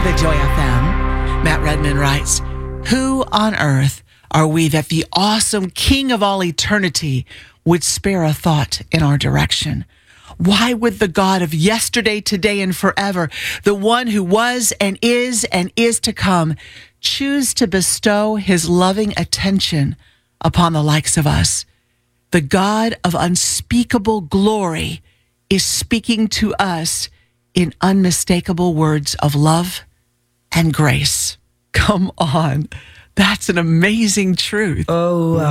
the Joy FM. Matt Redman writes, "Who on earth are we that the awesome King of all eternity would spare a thought in our direction? Why would the God of yesterday, today, and forever, the one who was and is to come, choose to bestow his loving attention upon the likes of us? The God of unspeakable glory is speaking to us in unmistakable words of love and grace." Come on. That's an amazing truth. Oh,